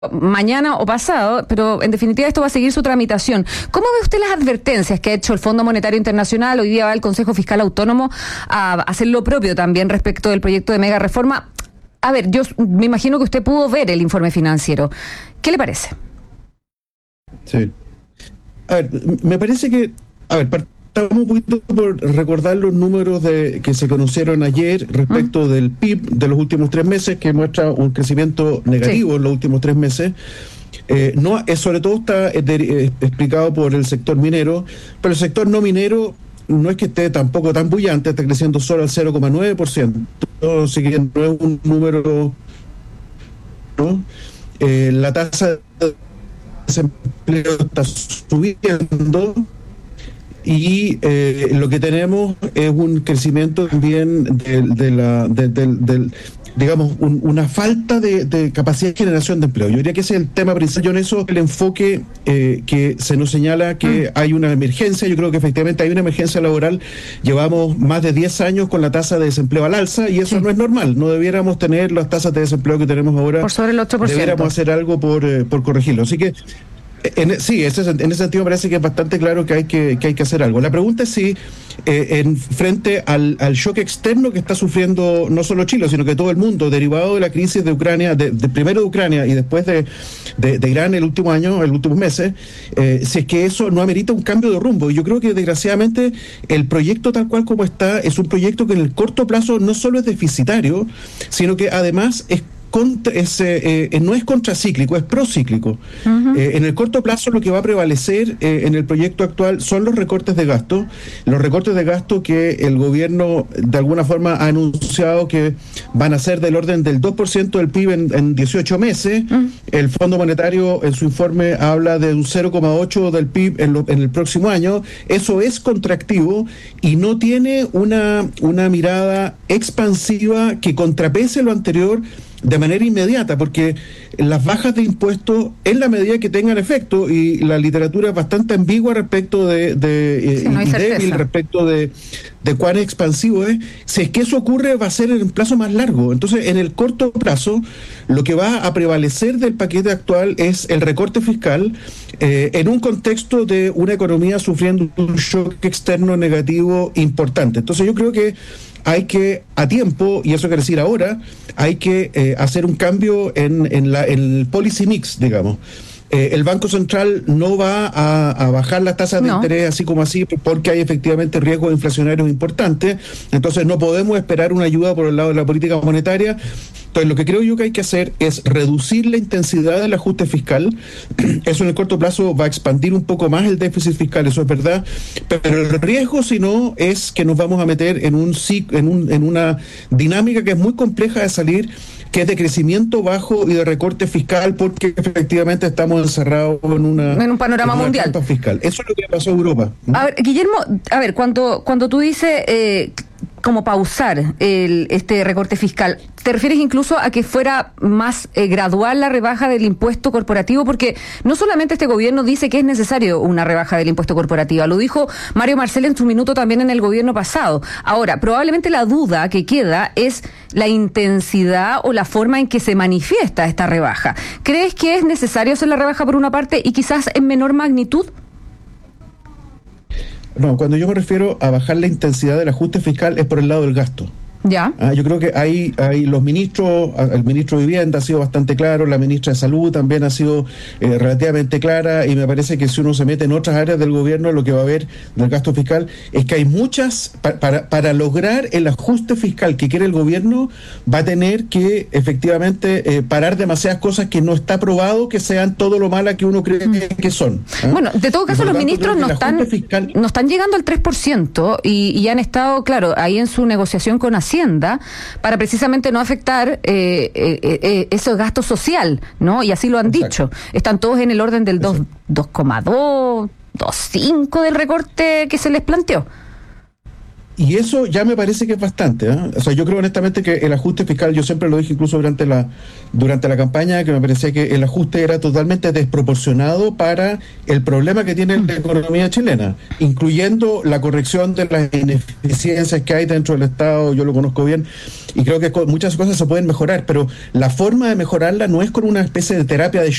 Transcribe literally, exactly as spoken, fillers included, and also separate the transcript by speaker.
Speaker 1: mañana o pasado, pero en definitiva esto va a seguir su tramitación. ¿Cómo ve usted las advertencias que ha hecho el Fondo Monetario Internacional? Hoy día va el Consejo Fiscal Autónomo a hacer lo propio también respecto del proyecto de mega reforma. A ver, yo me imagino que usted pudo ver el informe financiero. ¿Qué le parece?
Speaker 2: Sí. A ver, me parece que... A ver, partamos un poquito por recordar los números de que se conocieron ayer respecto ¿Mm? del P I B de los últimos tres meses, que muestra un crecimiento negativo sí. en los últimos tres meses. Eh, no, es, sobre todo está eh, de, eh, explicado por el sector minero, pero el sector no minero no es que esté tampoco tan bullante, está creciendo solo al cero coma nueve por ciento, así que no es un número, ¿no? Eh, la tasa de desempleo está subiendo y eh, lo que tenemos es un crecimiento también de, de la de, de, de, digamos un, una falta de, de capacidad de generación de empleo. Yo diría que ese es el tema principal. Yo en eso el enfoque eh, que se nos señala que mm. hay una emergencia. Yo creo que efectivamente hay una emergencia laboral. Llevamos más de diez años con la tasa de desempleo al alza y eso sí. no es normal. No debiéramos tener las tasas de desempleo que tenemos ahora.
Speaker 1: Por sobre el ocho por ciento.
Speaker 2: Debiéramos hacer algo por, eh, por corregirlo. Así que En, sí, ese, en ese sentido me parece que es bastante claro que hay que, que, hay que hacer algo. La pregunta es si, eh, en frente al, al shock externo que está sufriendo no solo Chile, sino que todo el mundo, derivado de la crisis de Ucrania, de, de primero de Ucrania y después de, de, de Irán el último año, el últimos meses, eh, si es que eso no amerita un cambio de rumbo. Y yo creo que desgraciadamente el proyecto tal cual como está es un proyecto que en el corto plazo no solo es deficitario, sino que además es Contra, es, eh, eh, no es contracíclico, es procíclico. Uh-huh. Eh, en el corto plazo lo que va a prevalecer eh, en el proyecto actual son los recortes de gasto, los recortes de gasto que el gobierno de alguna forma ha anunciado que van a ser del orden del dos por ciento del P I B en, en dieciocho meses. Uh-huh. El Fondo Monetario en su informe habla de un cero coma ocho del P I B en, lo, en el próximo año. Eso es contractivo y no tiene una, una mirada expansiva que contrapese lo anterior de manera inmediata, porque las bajas de impuestos, en la medida que tengan efecto, y la literatura es bastante ambigua respecto de, de
Speaker 1: sí, no
Speaker 2: y débil respecto de, de cuán expansivo es, si es que eso ocurre va a ser en un plazo más largo. Entonces, en el corto plazo, lo que va a prevalecer del paquete actual es el recorte fiscal, eh, en un contexto de una economía sufriendo un shock externo negativo importante. Entonces, yo creo que hay que, a tiempo, y eso quiere decir ahora, hay que eh, hacer un cambio en, en, la, en el policy mix, digamos. Eh, el Banco Central no va a, a bajar las tasas de no. interés así como así, porque hay efectivamente riesgos inflacionarios importantes. Entonces no podemos esperar una ayuda por el lado de la política monetaria. Entonces lo que creo yo que hay que hacer es reducir la intensidad del ajuste fiscal. Eso en el corto plazo va a expandir un poco más el déficit fiscal, eso es verdad. Pero el riesgo, si no, es que nos vamos a meter en un en, un, en una dinámica que es muy compleja de salir, que es de crecimiento bajo y de recorte fiscal, porque efectivamente estamos encerrados en una
Speaker 1: en un panorama
Speaker 2: en una
Speaker 1: mundial
Speaker 2: fiscal. Eso es lo que pasó en Europa.
Speaker 1: A ver, Guillermo, a ver, cuando cuando tú dices eh, como pausar el, este recorte fiscal, ¿te refieres incluso a que fuera más eh, gradual la rebaja del impuesto corporativo? Porque no solamente este gobierno dice que es necesario una rebaja del impuesto corporativo, lo dijo Mario Marcel en su minuto también en el gobierno pasado. Ahora, probablemente la duda que queda es la intensidad o la forma en que se manifiesta esta rebaja. ¿Crees que es necesario hacer la rebaja por una parte y quizás en menor magnitud?
Speaker 2: No, cuando yo me refiero a bajar la intensidad del ajuste fiscal es por el lado del gasto.
Speaker 1: Ya.
Speaker 2: Ah, yo creo que hay, hay los ministros, el ministro de Vivienda ha sido bastante claro, la ministra de Salud también ha sido eh, relativamente clara, y me parece que si uno se mete en otras áreas del gobierno, lo que va a ver del gasto fiscal es que hay muchas, pa, para, para lograr el ajuste fiscal que quiere el gobierno, va a tener que efectivamente eh, parar demasiadas cosas que no está probado que sean todo lo malas que uno cree mm. que son. ¿eh?
Speaker 1: Bueno, de todo caso los ministros no están, fiscal... no están llegando al tres por ciento y, y han estado, claro, ahí en su negociación con Hacienda para precisamente no afectar eh, eh, eh, esos gastos social, ¿no? Y así lo han Exacto. dicho. Están todos en el orden del dos coma dos, dos coma cinco del recorte que se les planteó.
Speaker 2: Y eso ya me parece que es bastante, ¿eh? O sea, yo creo honestamente que el ajuste fiscal, yo siempre lo dije incluso durante la durante la campaña, que me parecía que el ajuste era totalmente desproporcionado para el problema que tiene la economía chilena, incluyendo la corrección de las ineficiencias que hay dentro del Estado. Yo lo conozco bien y creo que muchas cosas se pueden mejorar, pero la forma de mejorarla no es con una especie de terapia de